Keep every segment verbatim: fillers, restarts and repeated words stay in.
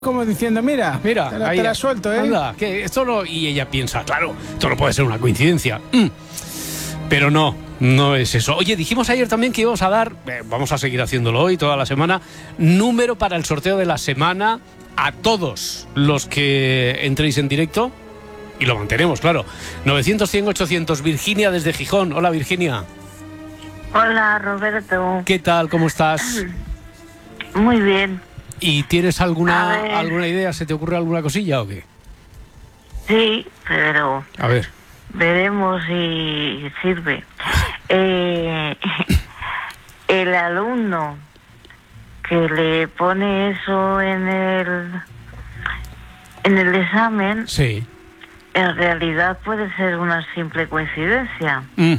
Como diciendo, mira, Mira, te la, ahí, te la suelto, ¿eh? Anda, que esto no... Y ella piensa, claro, esto no puede ser una coincidencia. Mm. Pero no, no es eso. Oye, dijimos ayer también que íbamos a dar, eh, vamos a seguir haciéndolo hoy, toda la semana, número para el sorteo de la semana a todos los que entréis en directo. Y lo mantenemos, claro. novecientos, cien, ochocientos. Virginia desde Gijón. Hola, Virginia. Hola, Roberto. ¿Qué tal? ¿Cómo estás? Muy bien. ¿Y tienes alguna, alguna idea? ¿Se te ocurre alguna cosilla o qué? Sí, pero... A ver. Veremos si sirve. Eh, el alumno que le pone eso en el, en el examen... Sí. En realidad puede ser una simple coincidencia. Mm.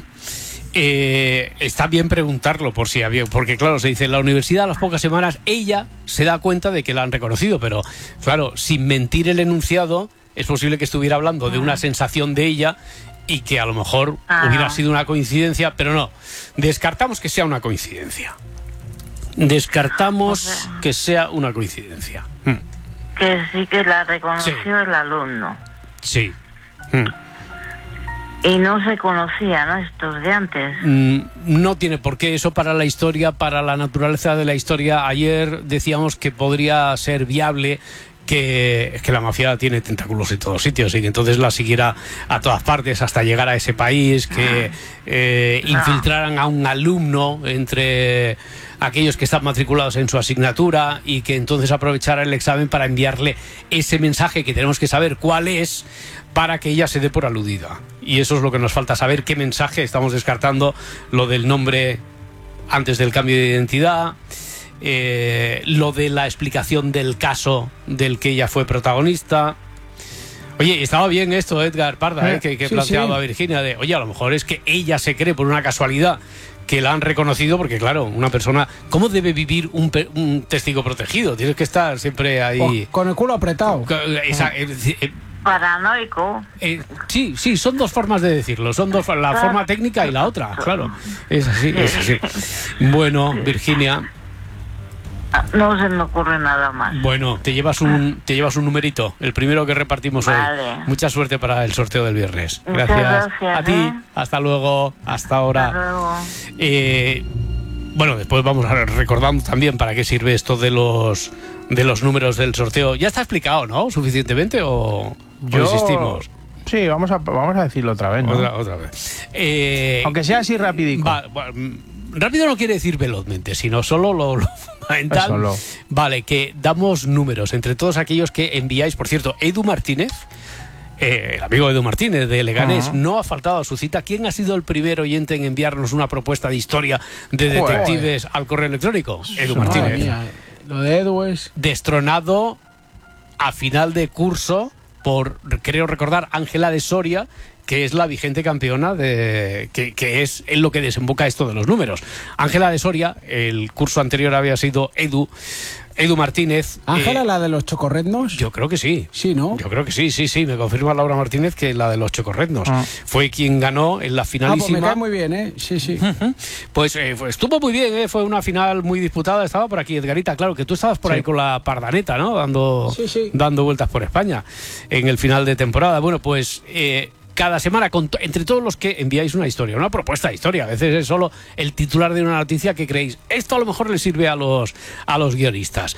Eh, está bien preguntarlo por si había, porque claro, se dice en la universidad a las pocas semanas ella se da cuenta de que la han reconocido, pero claro, sin mentir el enunciado es posible que estuviera hablando de una sensación de ella y que a lo mejor ah. hubiera sido una coincidencia, pero no, descartamos que sea una coincidencia, descartamos o sea, que sea una coincidencia. Mm. Que sí que la reconoció sí. el alumno. Sí. Mm. Y no se conocían, ¿no? Estos de antes. Mm, no tiene por qué. Eso para la historia, para la naturaleza de la historia. Ayer decíamos que podría ser viable que, que la mafia tiene tentáculos en todos sitios y que entonces la siguiera a todas partes hasta llegar a ese país, que eh, infiltraran a un alumno entre aquellos que están matriculados en su asignatura y que entonces aprovechara el examen para enviarle ese mensaje que tenemos que saber cuál es, para que ella se dé por aludida. Y eso es lo que nos falta saber, qué mensaje. Estamos descartando lo del nombre antes del cambio de identidad, eh, lo de la explicación del caso del que ella fue protagonista. Oye, estaba bien esto, Edgar Parda, eh, que, que sí, planteaba sí. Virginia, de, oye, a lo mejor es que ella se cree por una casualidad que la han reconocido, porque claro, una persona, ¿cómo debe vivir un, un testigo protegido? Tienes que estar siempre ahí... O con el culo apretado. Esa, eh, eh, Paranoico. Eh, sí, sí, son dos formas de decirlo, son dos, la forma técnica y la otra, claro. Es así, es así. Bueno, Virginia. No se me ocurre nada más. Bueno, te llevas un, te llevas un numerito, el primero que repartimos vale. hoy. Mucha suerte para el sorteo del viernes. Muchas Gracias. gracias A ti, ¿eh? hasta luego, hasta ahora. Hasta luego. Eh, bueno, después vamos a recordando también para qué sirve esto de los de los números del sorteo. Ya está explicado, ¿no? ¿Suficientemente o, Yo... o insistimos? Sí, vamos a, vamos a decirlo otra vez, ¿no? Otra, otra vez. Eh, Aunque sea así rapidico. Va, va, rápido no quiere decir velozmente, sino solo lo, lo fundamental. Solo. Vale, que damos números entre todos aquellos que enviáis. Por cierto, Edu Martínez, eh, el amigo Edu Martínez de Leganés, uh-huh. no ha faltado a su cita. ¿Quién ha sido el primer oyente en enviarnos una propuesta de historia de detectives Joder. al correo electrónico? Edu Martínez. Mía, lo de Edu es... Destronado a final de curso por, creo recordar, Ángela de Soria, que es la vigente campeona de que, que es en lo que desemboca esto de los números. Ángela de Soria, el curso anterior había sido Edu Edu Martínez. ¿Ángela, eh, la de los chocorretnos? Yo creo que sí. Sí, ¿no? Yo creo que sí, sí, sí. Me confirma Laura Martínez que la de los chocorretnos. Ah. Fue quien ganó en la finalísima. Ah, pues me cae muy bien, ¿eh? Sí, sí. Uh-huh. Pues eh, estuvo muy bien, ¿eh? Fue una final muy disputada. Estaba por aquí, Edgarita. Claro, que tú estabas por sí. ahí con la Pardaneta, ¿no? Dando, sí, sí. dando vueltas por España en el final de temporada. Bueno, pues... Eh, cada semana, con to- entre todos los que enviáis una historia, una propuesta de historia, a veces es solo el titular de una noticia que creéis, esto a lo mejor le sirve a los, a los guionistas.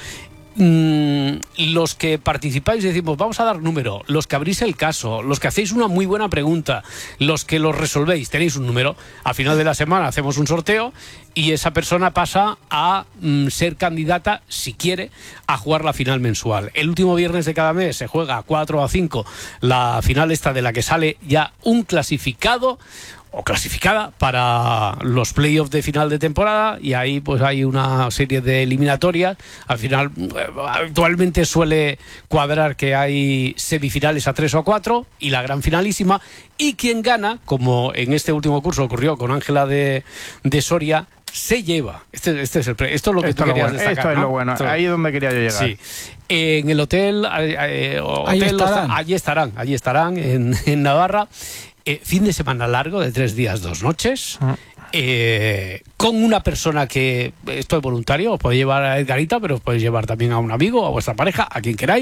Mm, los que participáis decimos, vamos a dar número, los que abrís el caso, los que hacéis una muy buena pregunta, los que lo resolvéis, tenéis un número. Al final de la semana hacemos un sorteo y esa persona pasa a mm, ser candidata, si quiere, a jugar la final mensual. El último viernes de cada mes se juega a cuatro o a cinco la final esta, de la que sale ya un clasificado o clasificada para los playoffs de final de temporada, y ahí pues hay una serie de eliminatorias. Al final actualmente suele cuadrar que hay semifinales a tres o a cuatro y la gran finalísima, y quien gana, como en este último curso ocurrió con Ángela de, de Soria, se lleva. Este, este es el pre esto es lo que esto tú querías bueno, destacar, esto es ¿no? lo bueno. Esto... Ahí es donde quería yo llegar. Sí. En el hotel, eh, hotel allí estarán. allí estarán, allí estarán en, en Navarra. Eh, fin de semana largo de tres días, dos noches. eh, con una persona que, esto es voluntario, os podéis llevar a Edgarita, pero os podéis llevar también a un amigo, a vuestra pareja, a quien queráis.